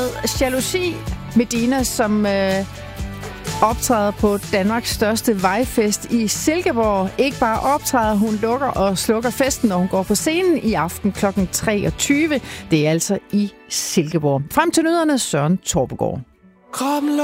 Jalousi. Medina, som optræder på Danmarks største vejfest i Silkeborg. Ikke bare optræder, hun lukker og slukker festen, når hun går på scenen i aften kl. 23. Det er altså i Silkeborg. Frem til nyhederne, Søren Torpegaard.